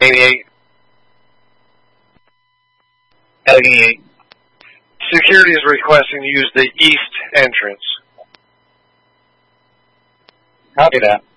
88. Allegheny 8. Security is requesting to use the east entrance. Copy that.